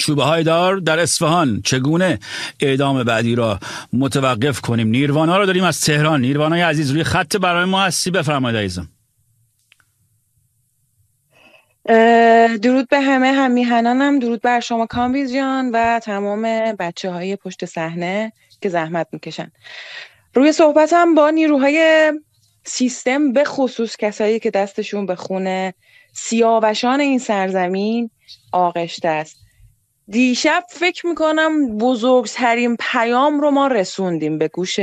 چوبه های دار در اصفهان، چگونه اعدام بعدی را متوقف کنیم. نیروانا رو داریم از تهران. نیروانای عزیز روی خط برای ما هستی، بفرمایید عزیزم. درود به همه میهنانم، درود بر شما کامبیز جان و تمام بچه های پشت صحنه که زحمت میکشن. روی صحبتم با نیروهای سیستم، به خصوص کسایی که دستشون به خون سیاوشان این سرزمین آغشته است. دیشب فکر میکنم بزرگترین پیام رو ما رسوندیم به گوش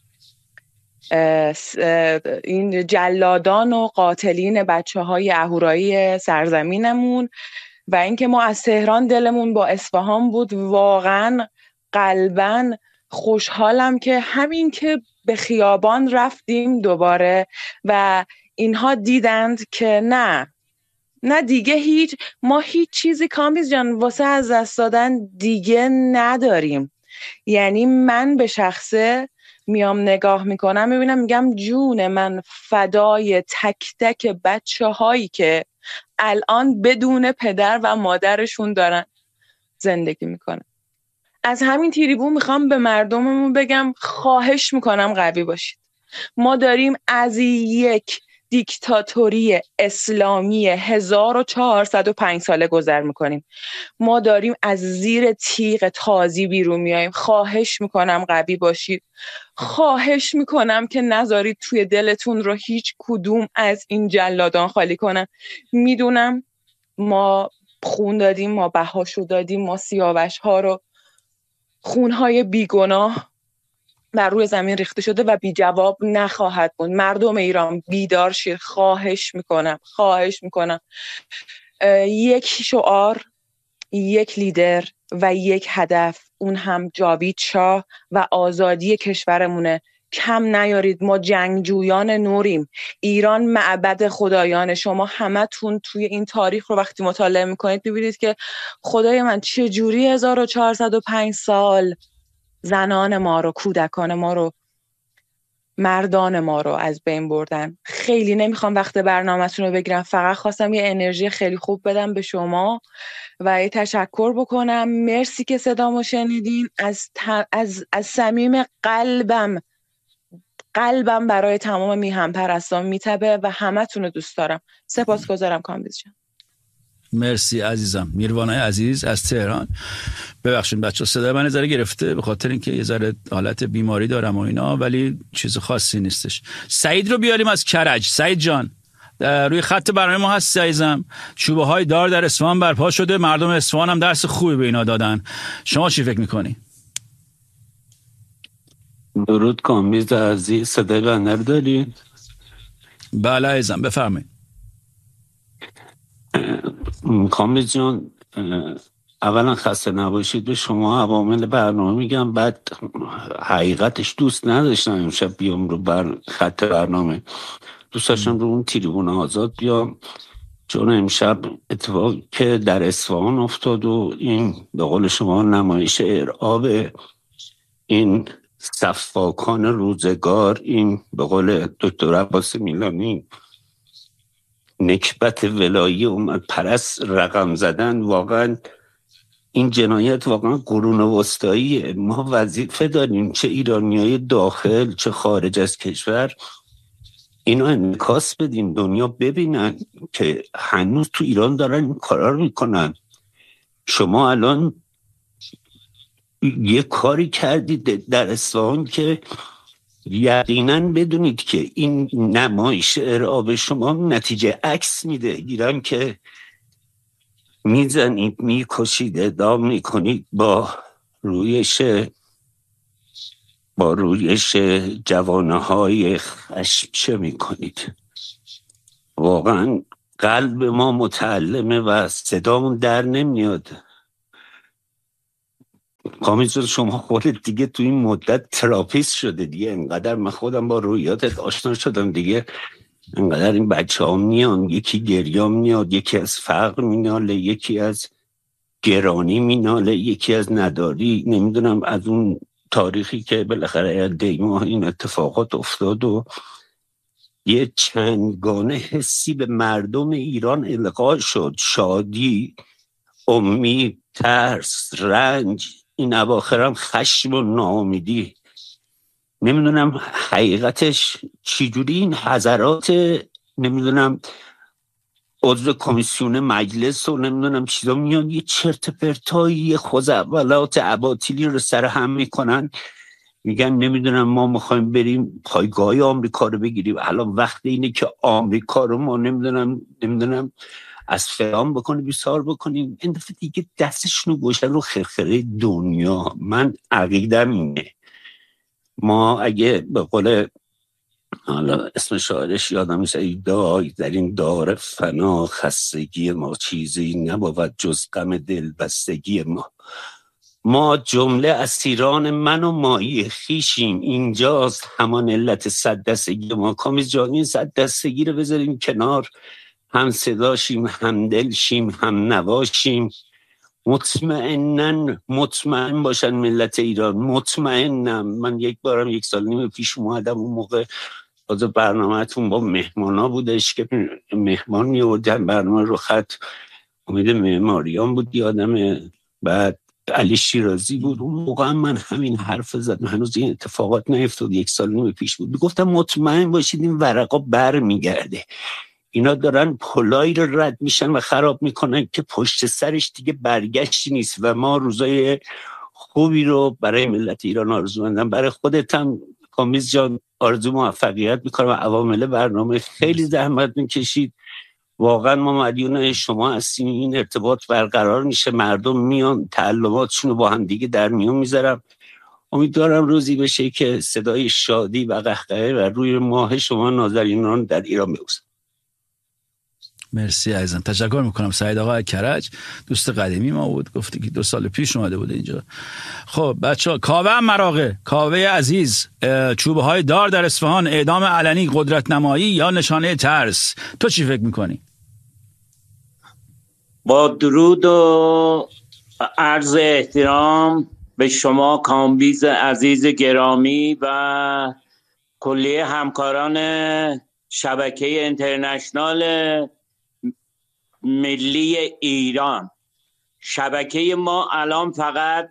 این جلادان و قاتلین بچه های اهورایی سرزمینمون و اینکه ما از تهران دلمون با اصفهان بود. واقعا قلباً خوشحالم که همین که به خیابان رفتیم دوباره و اینها دیدند که نه دیگه ما هیچ چیزی کامبیز جان واسه از دست دادن دیگه نداریم. یعنی من به شخصه میام نگاه میکنم میبینم میگم جون من فدای تک تک بچه هایی که الان بدون پدر و مادرشون دارن زندگی میکنن. از همین تریبون میخوام به مردممون بگم خواهش میکنم قوی باشید. ما داریم از یک دیکتاتوری اسلامی 1405 ساله گذر میکنیم. ما داریم از زیر تیغ تازی بیرون میاییم. خواهش میکنم قوی باشید. خواهش میکنم که نذارید توی دلتون رو هیچ کدوم از این جلادان خالی کنن. میدونم ما خون دادیم، ما بهاشو دادیم، ما سیاوش ها رو، خونهای بیگناه بر روی زمین ریخته شده و بی جواب نخواهد بود. مردم ایران بیدار شید. خواهش میکنم یک شعار، یک لیدر و یک هدف، اون هم جاوید شاه و آزادی کشورمونه. کم نیارید. ما جنگجویان نوریم. ایران معبد خدایان. شما همتون توی این تاریخ رو وقتی مطالعه میکنید میبینید که خدای من چه جوری 1405 سال زنان ما رو، کودکان ما رو، مردان ما رو از بین بردن. خیلی نمیخوام وقت برنامه‌تون رو بگیرم، فقط خواستم یه انرژی خیلی خوب بدم به شما و یه تشکر بکنم. مرسی که صدامو شنیدین. از صمیم قلبم برای تمام میهن پرستان میتبه و همتون رو دوست دارم. سپاسگزارم کامبیز جان. مرسی عزیزم. میروانای عزیز از تهران. ببخشید بچه‌ها صدای من ذره گرفته به خاطر اینکه یه ذره حالت بیماری دارم و اینا، ولی چیز خاصی نیستش. سعید رو بیاریم از کرج. سعید جان روی خط برنامه ما هست عزیزم. چوبه های دار در اصفهان برپا شده، مردم اصفهان هم درس خوبی به اینا دادن. شما چی فکر میکنی؟ درود کامبیز عزیز، صدای بنده رو دارید؟ بله عزیزم بفرمایید. کامبیز جان اولا خسته نباشید به شما. عوامل برنامه میگم، بعد حقیقتش دوست نداشتم امشب بیام رو خط برنامه، دوست داشتم رو اون تریبون آزاد بیام، چون امشب اتفاق که در اصفهان افتاد و این به قول شما نمایش ارعاب این صفاکان روزگار، این به قول دکتر عباس میلانی نکبت ولایی اومد پرست رقم زدن، واقعا این جنایت واقعا قرون وسطاییه. ما وظیفه داریم، چه ایرانیای داخل چه خارج از کشور، اینو انعکاس بدیم، دنیا ببینن که هنوز تو ایران دارن این کارا رو میکنن. شما الان یه کاری کردید در اصفهان که یقینا بدونید که این نمایش ارعاب شما نتیجه عکس میده. ایران که میزنید، میکشید، اعدام میکنید، با رویش جوانه‌های خشم چه میکنید؟ واقعا قلب ما متألمه و صدامون در نمیاد. کامیز شما خودت دیگه تو این مدت تراپیست شده دیگه، انقدر من خودم با رویاتت آشنا شدم دیگه، انقدر این بچه ها میان، یکی گریام میاد، یکی از فقر میناله، یکی از گرانی میناله، یکی از نداری، نمیدونم از اون تاریخی که بالاخره دیماه این اتفاقات افتاد و یه چندگانه حسی به مردم ایران القا شد، شادی، امید، ترس، رنج، این اواخرم خشم و ناامیدی. نمیدونم حقیقتش چجوری این حضرات، نمیدونم عضو کمیسیون مجلس و نمیدونم چیزا میان یه چرت پرتایی، یه خوزعبلات اباطیلی رو سر هم میکنن، میگن نمیدونم ما میخوایم بریم پایگاه آمریکا رو بگیریم. الان وقت اینه که آمریکا رو ما نمیدونم از فلان بکنیم بیسار بکنیم. این دفعه دیگه دستشون رو گوشن رو خرخره دنیا. من عقیدم اینه، ما اگه به قول حالا اسم شاعرش یادم نیست، ای دای در این دار فنا خستگی ما چیزی نبود جز غم دل بستگی ما جمله اسیران من و مایی خیشیم، اینجاست همان علت صد دستگی ما. کامیز جان این صد دستگی رو بذاریم کنار، هم صداشیم، هم دلشیم، هم نواشیم. مطمئن باشن ملت ایران، مطمئنم. من یک سال نیم پیش اومدم، اون موقع از برنامه‌تون با مهمانا بودش که مهمان میوردن برنامه رو خط، امید معماریان بود یادمه، بعد علی شیرازی بود. اون موقع من همین حرف زدم، هنوز این اتفاقات نیفتاد، یک سال نیم پیش بود. گفتم مطمئن باشید این ورقا بر میگرده، اینا دارن پلایی رو رد میشن و خراب میکنن که پشت سرش دیگه برگشتی نیست و ما روزای خوبی رو برای ملت ایران آرزو مندم. برای خودت هم کامیز جان آرزو موفقیت میکنم و عوامل برنامه خیلی زحمت میکشید. واقعا ما مدیون شما هستیم. این ارتباط برقرار میشه، مردم میان تعلماتشون رو با هم دیگه در میون میذارم. امیدوارم روزی بشه که صدای شادی و قهقهه و روی ماه شما نازنینان در ایران بوزه. مرسی عزیزم، تشکر میکنم. سعید آقا کرج دوست قدیمی ما بود، گفتی که 2 سال پیش اومده بود اینجا. خب بچه‌ها، کاوه هم مراغه، کاوه عزیز، چوبه های دار در اصفهان، اعدام علنی، قدرت نمایی یا نشانه ترس، تو چی فکر میکنی؟ با درود و عرض احترام به شما کامبیز عزیز گرامی و کلیه همکاران شبکه اینترنشنال ملی ایران. شبکه ما الان فقط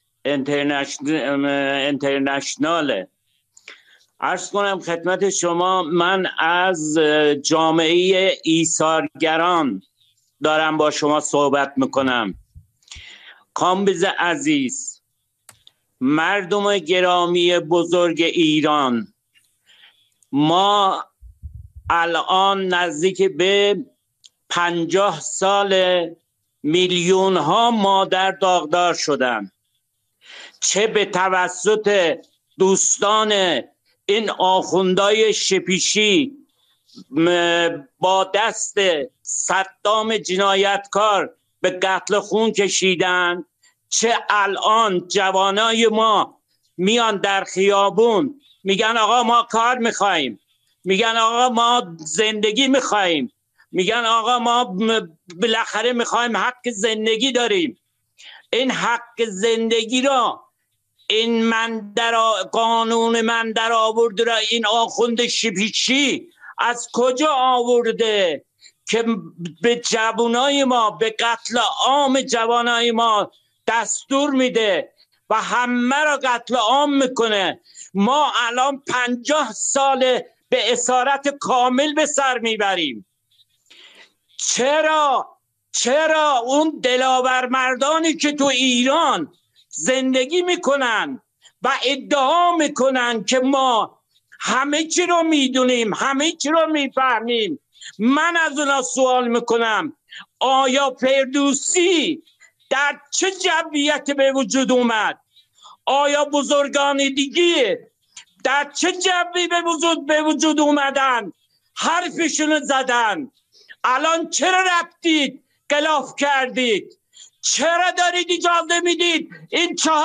اینترنشناله. عرض کنم خدمت شما، من از جامعه ایثارگران دارم با شما صحبت میکنم. کامبیز عزیز، مردم گرامی بزرگ ایران، ما الان نزدیک به 50 سال میلیون ها مادر داغدار شدن، چه به توسط دوستان این آخوندای شپیشی با دست صدام جنایتکار به قتل خون کشیدن، چه الان جوانای ما میان در خیابون میگن آقا ما کار میخواییم، میگن آقا ما زندگی میخواییم، میگن آقا ما بالاخره میخوایم حق زندگی داریم. این حق زندگی را این قانون من در آورده را این آخوند شپیچی از کجا آورده که به جوانای ما، به قتل عام جوانای ما دستور میده و همه را قتل عام میکنه؟ ما الان 50 سال به اسارت کامل به سر میبریم. چرا اون دلاور مردانی که تو ایران زندگی میکنن و ادعا میکنن که ما همه چی رو میدونیم، همه چی رو میفهمیم، من از اونا سوال میکنم آیا فردوسی در چه جمعیت به وجود اومد؟ آیا بزرگان دیگه در چه جمعی به وجود اومدن؟ حرفشون زدن. الان چرا رفتید غلاف کردید؟ چرا دارید اجازه میدید این 4